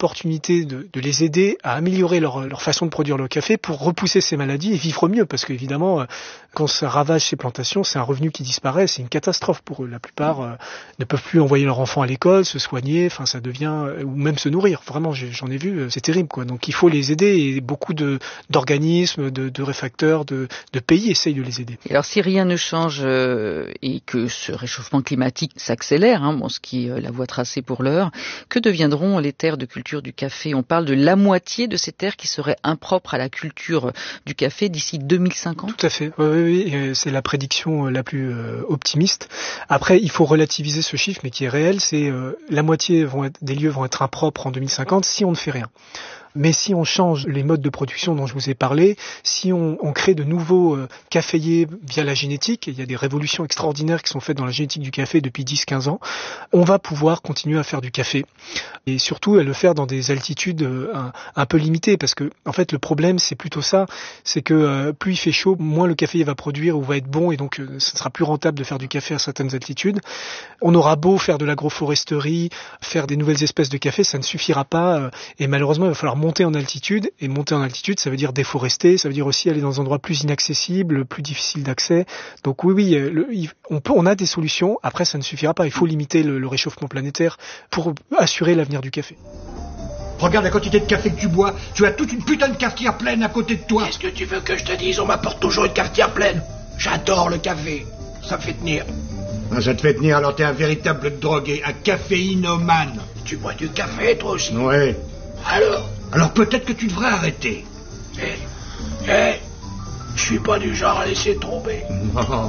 l'opportunité de les aider à améliorer leur façon de produire le café pour repousser ces maladies et vivre mieux. Parce qu'évidemment, quand ça ravage ces plantations, c'est un revenu qui disparaît, c'est une catastrophe pour eux. La plupart ne peuvent plus envoyer leurs enfants à l'école, se soigner, enfin ça devient, ou même se nourrir. Vraiment, j'en ai vu, c'est terrible, quoi. Donc il faut les aider et beaucoup d'organismes, de réfacteurs, de pays essayent de les aider. Et alors si rien ne change et que ce réchauffement climatique s'accélère, ce qui est la voie tracée pour l'heure, que deviendront les terres de culture du café? On parle de la moitié de ces terres qui seraient impropres à la culture du café d'ici 2050. Tout à fait, oui, c'est la prédiction la plus optimiste. Après, il faut relativiser ce chiffre, mais qui est réel, c'est la moitié des lieux vont être impropres en 2050 si on ne fait rien. Mais si on change les modes de production dont je vous ai parlé, si on crée de nouveaux caféiers via la génétique, et il y a des révolutions extraordinaires qui sont faites dans la génétique du café depuis 10-15 ans, on va pouvoir continuer à faire du café. Et surtout, à le faire dans des altitudes un peu limitées, parce que en fait, le problème, c'est plutôt ça, c'est que plus il fait chaud, moins le café va produire ou va être bon, et donc ce sera plus rentable de faire du café à certaines altitudes. On aura beau faire de l'agroforesterie, faire des nouvelles espèces de café, ça ne suffira pas, et malheureusement, il va falloir monter en altitude, et monter en altitude, ça veut dire déforester, ça veut dire aussi aller dans des endroits plus inaccessibles, plus difficiles d'accès. Donc oui, on a des solutions, après ça ne suffira pas, il faut limiter le réchauffement planétaire pour assurer l'avenir du café. Regarde la quantité de café que tu bois, tu as toute une putain de cafetière pleine à côté de toi. Qu'est-ce que tu veux que je te dise? On m'apporte toujours une cafetière pleine. J'adore le café, ça me fait tenir. Ah, ça te fait tenir, alors t'es un véritable drogué, un caféinomane. Tu bois du café toi aussi? Ouais. Alors peut-être que tu devrais arrêter. Je suis pas du genre à laisser tomber. Non.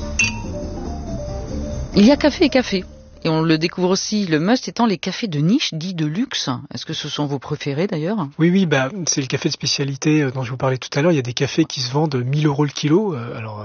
Il y a café et café. Et on le découvre aussi, le must étant les cafés de niche, dits de luxe. Est-ce que ce sont vos préférés d'ailleurs? Oui, c'est le café de spécialité dont je vous parlais tout à l'heure. Il y a des cafés qui se vendent 1 000 € le kilo.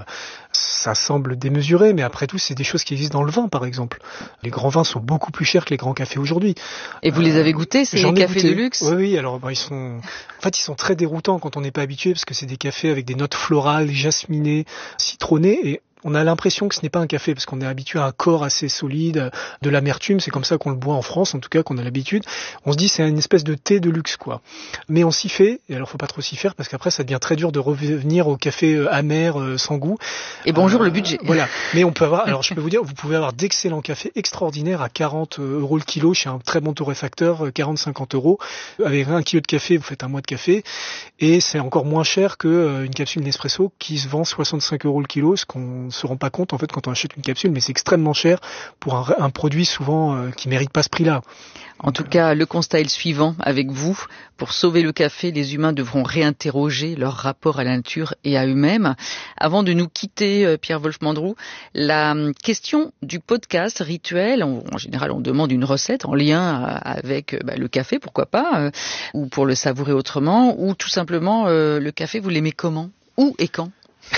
Ça semble démesuré, mais après tout, c'est des choses qui existent dans le vin, par exemple. Les grands vins sont beaucoup plus chers que les grands cafés aujourd'hui. Et vous les avez goûtés, ces cafés de luxe? Oui, alors ils sont très déroutants quand on n'est pas habitué, parce que c'est des cafés avec des notes florales, jasminées, citronnées, et on a l'impression que ce n'est pas un café, parce qu'on est habitué à un corps assez solide, de l'amertume, c'est comme ça qu'on le boit en France, en tout cas qu'on a l'habitude. On se dit c'est une espèce de thé de luxe, quoi. Mais on s'y fait, et alors faut pas trop s'y faire, parce qu'après ça devient très dur de revenir au café amer, sans goût. Et bonjour le budget. Voilà. Mais on peut avoir, alors je peux vous dire, vous pouvez avoir d'excellents cafés extraordinaires à 40 € le kilo chez un très bon torréfacteur, 40-50 €. Avec 1 kilo de café, vous faites un mois de café, et c'est encore moins cher que une capsule Nespresso qui se vend 65 € le kilo, ce qu'on se rend pas compte en fait quand on achète une capsule, mais c'est extrêmement cher pour un produit souvent qui mérite pas ce prix-là. En tout cas, le constat est le suivant avec vous. Pour sauver le café, les humains devront réinterroger leur rapport à la nature et à eux-mêmes. Avant de nous quitter, Pierre Wolf-Mandrou, la question du podcast rituel, en général on demande une recette en lien avec le café, pourquoi pas, ou pour le savourer autrement, ou tout simplement le café, vous l'aimez comment? Où et quand?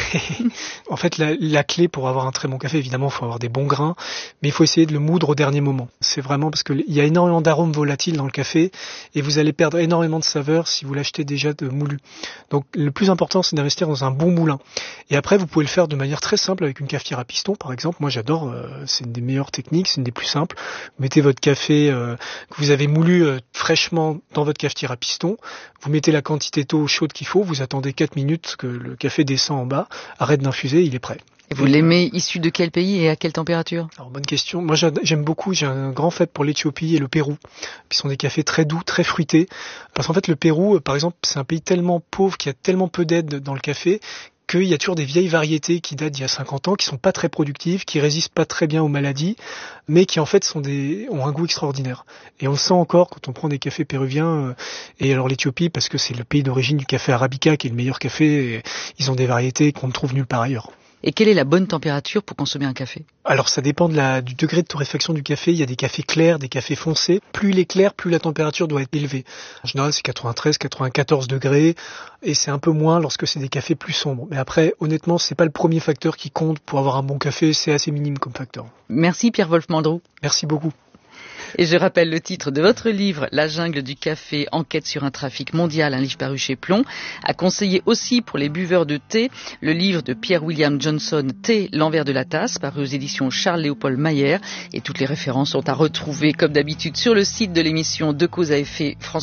En fait, la clé pour avoir un très bon café, évidemment, il faut avoir des bons grains, mais il faut essayer de le moudre au dernier moment. C'est vraiment parce qu'il y a énormément d'arômes volatiles dans le café et vous allez perdre énormément de saveur si vous l'achetez déjà de moulu. Donc, le plus important, c'est d'investir dans un bon moulin. Et après, vous pouvez le faire de manière très simple avec une cafetière à piston, par exemple. Moi, j'adore, c'est une des meilleures techniques, c'est une des plus simples. Vous mettez votre café que vous avez moulu fraîchement dans votre cafetière à piston. Vous mettez la quantité d'eau chaude qu'il faut. Vous attendez 4 minutes que le café descend en bas. Arrête d'infuser, il est prêt. Et vous l'aimez issu de quel pays et à quelle température? Alors, bonne question. Moi, j'aime beaucoup, j'ai un grand fait pour l'Éthiopie et le Pérou, qui sont des cafés très doux, très fruités. Parce qu'en fait, le Pérou, par exemple, c'est un pays tellement pauvre, qui a tellement peu d'aide dans le café, qu'il y a toujours des vieilles variétés qui datent d'il y a 50 ans, qui sont pas très productives, qui résistent pas très bien aux maladies, mais qui en fait ont un goût extraordinaire. Et on le sent encore quand on prend des cafés péruviens. Et alors l'Éthiopie, parce que c'est le pays d'origine du café arabica, qui est le meilleur café, et ils ont des variétés qu'on ne trouve nulle part ailleurs. Et quelle est la bonne température pour consommer un café? Alors ça dépend du degré de torréfaction du café. Il y a des cafés clairs, des cafés foncés. Plus il est clair, plus la température doit être élevée. En général, c'est 93, 94 degrés. Et c'est un peu moins lorsque c'est des cafés plus sombres. Mais après, honnêtement, c'est pas le premier facteur qui compte pour avoir un bon café. C'est assez minime comme facteur. Merci Pierre Wolf-Mandrou. Merci beaucoup. Et je rappelle le titre de votre livre, La jungle du café, enquête sur un trafic mondial, un livre paru chez Plomb. À conseiller aussi pour les buveurs de thé, le livre de Pierre William Johnson, Thé, l'envers de la tasse, paru aux éditions Charles-Léopold Mayer. Et toutes les références sont à retrouver, comme d'habitude, sur le site de l'émission De Cause à Effet France.